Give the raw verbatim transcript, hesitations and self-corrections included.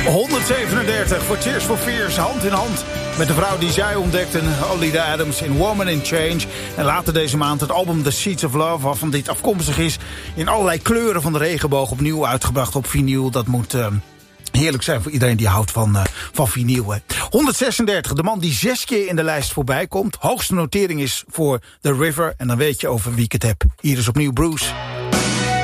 honderdzevenendertig voor Tears for Fears, hand in hand met de vrouw die zij ontdekten, Olida Adams, in Woman in Change. En later deze maand het album The Seeds of Love, waarvan dit afkomstig is, in allerlei kleuren van de regenboog, opnieuw uitgebracht op vinyl. Dat moet uh, heerlijk zijn voor iedereen die houdt van, uh, van vinyl. Hè. honderdzesendertig, de man die zes keer in de lijst voorbij komt. Hoogste notering is voor The River. En dan weet je over wie ik het heb. Hier is opnieuw Bruce.